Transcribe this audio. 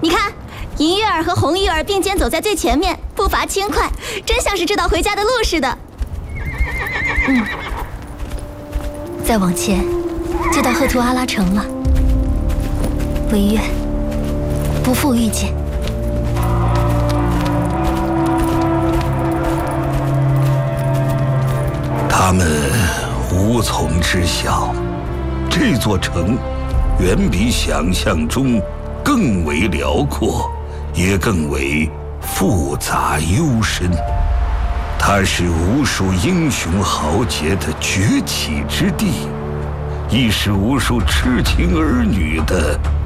你看，银月儿和红玉儿并肩走在最前面，步伐轻快，真像是知道回家的路似的。再往前，就到赫图阿拉城了。惟愿不负遇见。 他们无从知晓，这座城远比想象中更为辽阔，也更为复杂幽深。它是无数英雄豪杰的崛起之地，亦是无数痴情儿女的